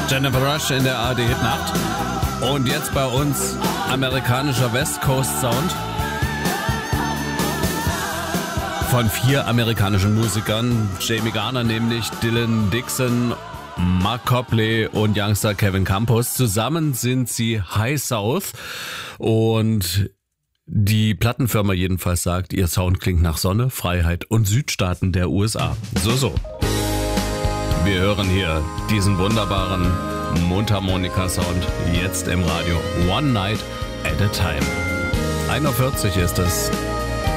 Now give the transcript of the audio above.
Jennifer Rush in der ARD Hitnacht. Und jetzt bei uns amerikanischer West Coast Sound. Von 4 amerikanischen Musikern. Jamie Garner nämlich, Dylan Dixon, Mark Copley und Youngster Kevin Campos. Zusammen sind sie High South. Und die Plattenfirma jedenfalls sagt, ihr Sound klingt nach Sonne, Freiheit und Südstaaten der USA. So. Wir hören hier diesen wunderbaren Mundharmonika-Sound jetzt im Radio. One Night at a Time. 1:40 ist es.